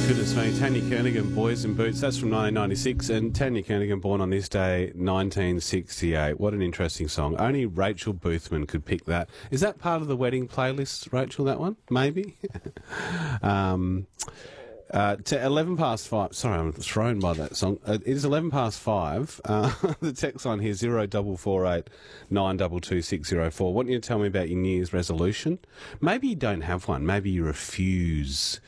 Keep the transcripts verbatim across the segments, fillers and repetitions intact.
Goodness me, Tanya Kernigan, Boys in Boots. That's from nineteen ninety-six, and Tanya Kernigan born on this day, nineteen sixty-eight. What an interesting song. Only Rachel Boothman could pick that. Is that part of the wedding playlist, Rachel, that one? Maybe? um, uh, to eleven past five. Sorry, I'm thrown by that song. Uh, it is eleven past five. Uh, the text on here, zero double four eight nine double two six zero four. Want you to tell me about your New Year's resolution? Maybe you don't have one. Maybe you refuse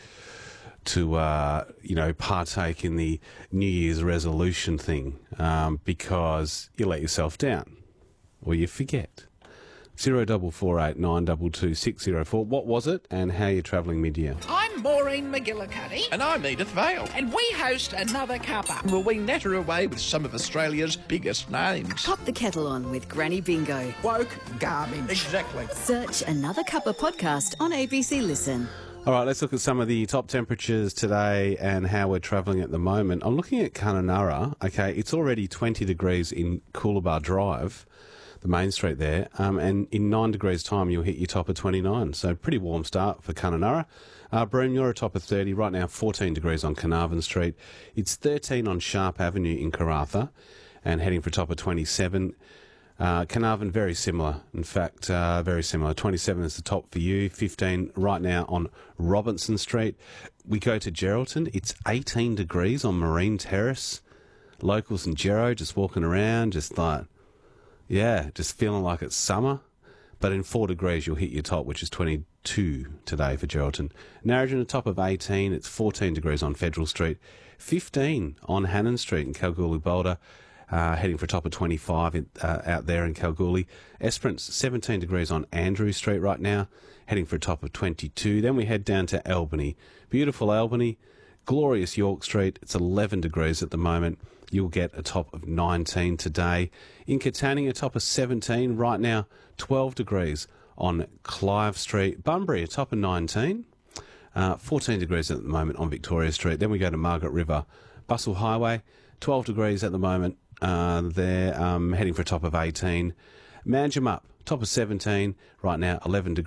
to, uh, you know, partake in the New Year's resolution thing um, because you let yourself down or you forget. Zero double four eight nine double two six zero four. What was it and how are you travelling mid-year? I'm Maureen McGillicuddy. And I'm Edith Vale. And we host Another Cuppa. Will we natter away with some of Australia's biggest names? Pop the kettle on with Granny Bingo. Woke garbage. Exactly. Search Another Cuppa podcast on A B C Listen. All right, let's look at some of the top temperatures today and how we're travelling at the moment. I'm looking at Kununurra. Okay, it's already twenty degrees in Coolabah Drive, the main street there, um, and in nine degrees time you'll hit your top of twenty-nine. So pretty warm start for Kununurra. Uh, Broome, you're a top of thirty. Right now, fourteen degrees on Carnarvon Street. It's thirteen on Sharp Avenue in Karratha and heading for a top of twenty-seven. Uh, Carnarvon, very similar. In fact, uh, very similar. twenty-seven is the top for you. fifteen right now on Robinson Street. We go to Geraldton. It's eighteen degrees on Marine Terrace. Locals in Gero just walking around, just like, yeah, just feeling like it's summer. But in four degrees, you'll hit your top, which is twenty-two today for Geraldton. Narrogin, a top of eighteen. It's fourteen degrees on Federal Street. fifteen on Hannon Street in Kalgoorlie Boulder. Uh, heading for a top of twenty-five in, uh, out there in Kalgoorlie. Esperance, seventeen degrees on Andrew Street right now, heading for a top of twenty-two. Then we head down to Albany. Beautiful Albany, glorious York Street. It's eleven degrees at the moment. You'll get a top of nineteen today. In Katanning, a top of seventeen. Right now, twelve degrees on Clive Street. Bunbury, a top of nineteen. Uh, fourteen degrees at the moment on Victoria Street. Then we go to Margaret River. Bustle Highway, twelve degrees at the moment. Uh, they're um, heading for a top of eighteen. Manjimup, top of seventeen. Right now, eleven degrees.